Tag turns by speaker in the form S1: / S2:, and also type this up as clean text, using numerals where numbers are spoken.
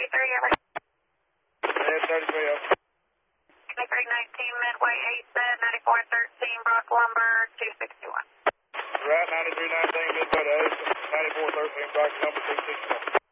S1: ever.
S2: Red 33 up.
S1: 2319 Midway 8 bed, 9413 Brock Lumber, 261.
S2: Right, 9319 Midway to 9413 Brock number 261.